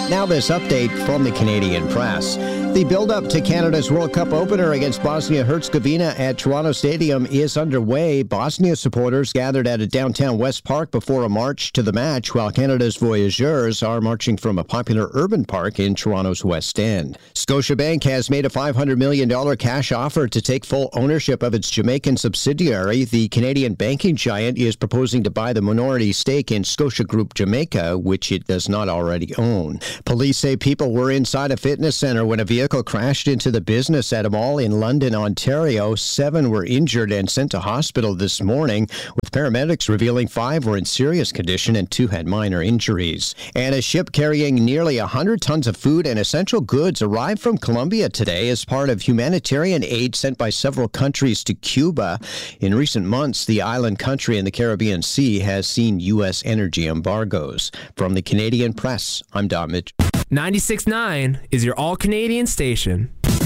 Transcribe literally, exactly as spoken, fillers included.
Now this update from the Canadian Press. The build-up to Canada's World Cup opener against Bosnia-Herzegovina at Toronto Stadium is underway. Bosnia supporters gathered at a downtown West Park before a march to the match, while Canada's Voyageurs are marching from a popular urban park in Toronto's West End. Scotiabank has made a five hundred million dollars cash offer to take full ownership of its Jamaican subsidiary. The Canadian banking giant is proposing to buy the minority stake in Scotia Group Jamaica, which it does not already own. Police say people were inside a fitness center when a vehicle crashed into the business at a mall in London, Ontario. Seven were injured and sent to hospital this morning, with paramedics revealing five were in serious condition and two had minor injuries. And a ship carrying nearly one hundred tons of food and essential goods arrived from Colombia today as part of humanitarian aid sent by several countries to Cuba. In recent months, the island country in the Caribbean Sea has seen U S energy embargoes. From the Canadian Press, I'm Don Mitchell. ninety-six point nine is your all-Canadian station.